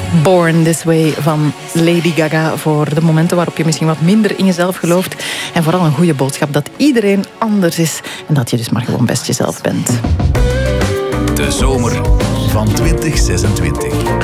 Born This Way van Lady Gaga. Voor de momenten waarop je misschien wat minder in jezelf gelooft. En vooral een goede boodschap dat iedereen anders is. En dat je dus maar gewoon best jezelf bent. De zomer van 2026.